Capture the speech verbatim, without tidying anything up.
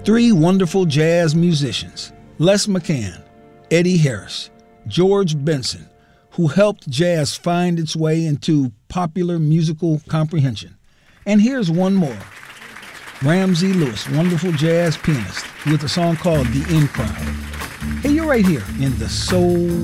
Three wonderful jazz musicians, Les McCann, Eddie Harris, George Benson, who helped jazz find its way into popular musical comprehension. And here's one more. Ramsey Lewis, wonderful jazz pianist, with a song called The In Crowd. Hey, you're right here in the Soul